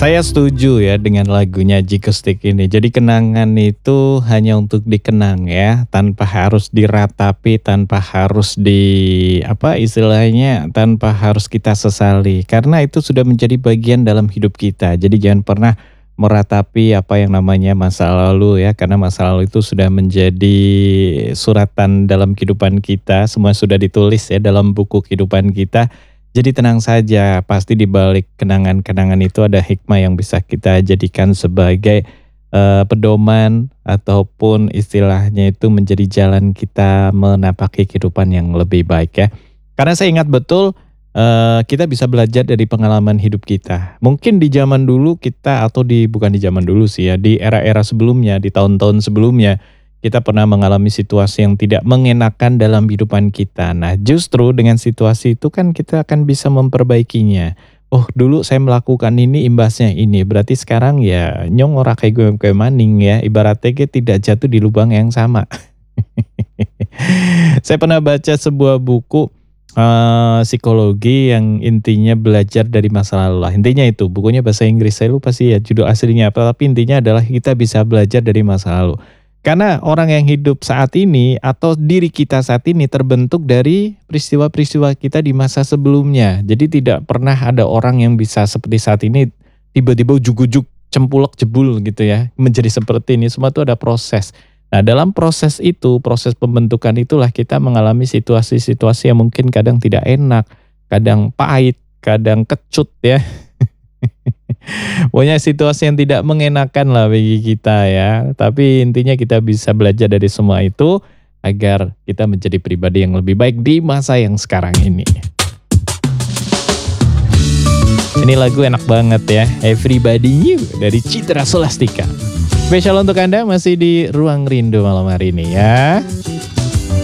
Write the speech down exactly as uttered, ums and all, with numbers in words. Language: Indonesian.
Saya setuju ya dengan lagunya Jikestik ini. Jadi kenangan itu hanya untuk dikenang ya, tanpa harus diratapi, tanpa harus di apa istilahnya, tanpa harus kita sesali. Karena itu sudah menjadi bagian dalam hidup kita. Jadi jangan pernah meratapi apa yang namanya masa lalu ya, karena masa lalu itu sudah menjadi suratan dalam kehidupan kita, semua sudah ditulis ya dalam buku kehidupan kita. Jadi tenang saja, pasti di balik kenangan-kenangan itu ada hikmah yang bisa kita jadikan sebagai eh, pedoman ataupun istilahnya itu menjadi jalan kita menapaki kehidupan yang lebih baik ya. Karena saya ingat betul eh, kita bisa belajar dari pengalaman hidup kita. Mungkin di zaman dulu kita atau di bukan di zaman dulu sih ya, di era-era sebelumnya, di tahun-tahun sebelumnya kita pernah mengalami situasi yang tidak mengenakan dalam kehidupan kita. Nah, justru dengan situasi itu kan kita akan bisa memperbaikinya. Oh, dulu saya melakukan ini imbasnya ini. Berarti sekarang ya nyong ora kayak gue kayak maning ya. Ibaratnya kita tidak jatuh di lubang yang sama. Saya pernah baca sebuah buku eh, psikologi yang intinya belajar dari masa lalu lah. Intinya itu, bukunya bahasa Inggris. Saya lupa sih ya judul aslinya apa, tapi intinya adalah kita bisa belajar dari masa lalu. Karena orang yang hidup saat ini atau diri kita saat ini terbentuk dari peristiwa-peristiwa kita di masa sebelumnya. Jadi tidak pernah ada orang yang bisa seperti saat ini tiba-tiba ujuk-ujuk cempulek jebul gitu ya. Menjadi seperti ini, semua itu ada proses. Nah dalam proses itu, proses pembentukan itulah kita mengalami situasi-situasi yang mungkin kadang tidak enak, kadang pahit, kadang kecut ya. Pokoknya situasi yang tidak mengenakan lah bagi kita ya. Tapi intinya kita bisa belajar dari semua itu agar kita menjadi pribadi yang lebih baik di masa yang sekarang ini. Ini lagu enak banget ya, Everybody New dari Citra Scholastika. Spesial untuk Anda masih di Ruang Rindu malam hari ini ya.